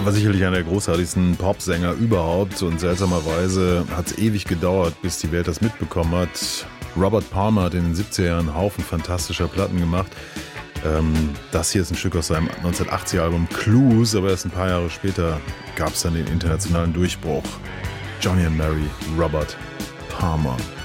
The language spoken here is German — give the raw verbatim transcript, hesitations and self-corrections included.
Er war sicherlich einer der großartigsten Popsänger überhaupt und seltsamerweise hat es ewig gedauert, bis die Welt das mitbekommen hat. Robert Palmer hat in den siebziger Jahren einen Haufen fantastischer Platten gemacht. Ähm, das hier ist ein Stück aus seinem neunzehnhundertachtziger Album Clues, aber erst ein paar Jahre später gab es dann den internationalen Durchbruch. Johnny and Mary, Robert Palmer.